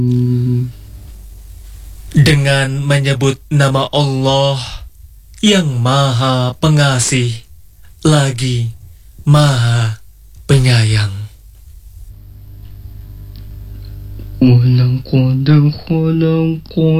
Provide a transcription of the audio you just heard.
Dengan menyebut nama Allah yang Maha Pengasih lagi Maha Penyayang. 我难过的，我难过